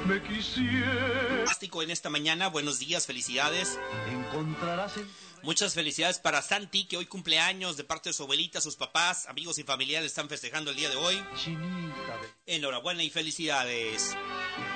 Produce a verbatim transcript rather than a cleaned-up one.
me quisiera. Fantástico en esta mañana, buenos días, felicidades. Encontrarás en... Muchas felicidades para Santi, que hoy cumple años, de parte de su abuelita, sus papás, amigos y familiares están festejando el día de hoy. Chinita de... Enhorabuena y felicidades.